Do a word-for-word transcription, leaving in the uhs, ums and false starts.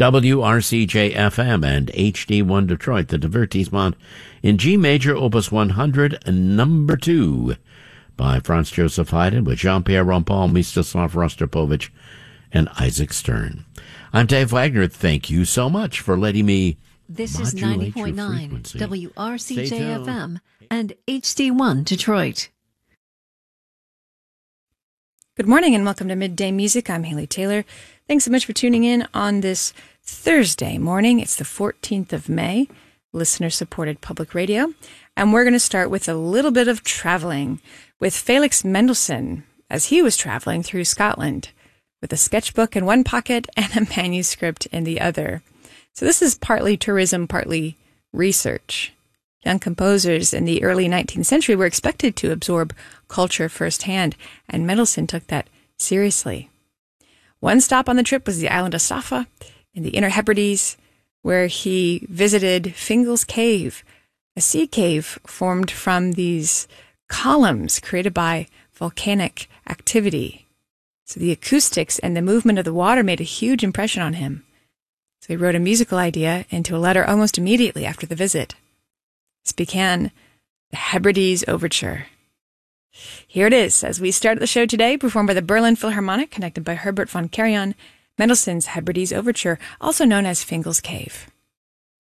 W R C J F M and H D one Detroit, the Divertissement in G major, opus one hundred, number two, by Franz Joseph Haydn with Jean-Pierre Rampal, Mstislav Rostropovich, and Isaac Stern. I'm Dave Wagner. Thank you so much for letting me This is ninety point nine W R C J F M and H D one Detroit. Good morning and welcome to Midday Music. I'm Haley Taylor. Thanks so much for tuning in on this Thursday morning. It's the fourteenth of May, listener-supported public radio. And we're going to start with a little bit of traveling with Felix Mendelssohn as he was traveling through Scotland with a sketchbook in one pocket and a manuscript in the other. So this is partly tourism, partly research. Young composers in the early nineteenth century were expected to absorb culture firsthand, and Mendelssohn took that seriously. One stop on the trip was the island of Safa in the Inner Hebrides, where he visited Fingal's Cave, a sea cave formed from these columns created by volcanic activity. So the acoustics and the movement of the water made a huge impression on him. So he wrote a musical idea into a letter almost immediately after the visit. This began the Hebrides Overture. Here it is, as we start the show today, performed by the Berlin Philharmonic, conducted by Herbert von Karajan, Mendelssohn's Hebrides Overture, also known as Fingal's Cave.